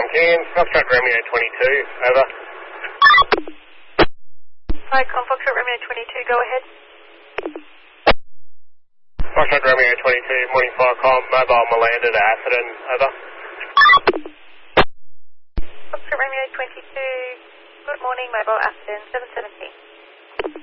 Cairns, Foxtrot Romeo 22, over. Hi, Foxtrot Romeo 22, go ahead. Foxtrot Romeo 22, morning fire com, mobile Malanda to Atherton, over. Foxtrot Romeo 22, good morning, mobile Atherton, 770.